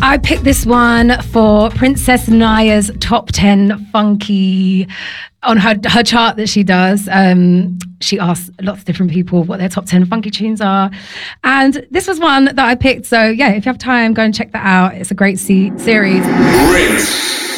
I picked this one for Princess Naya's top 10 funky on her chart that she does. She asks lots of different people what their top 10 funky tunes are. And this was one that I picked. So yeah, if you have time, go and check that out. It's a great series.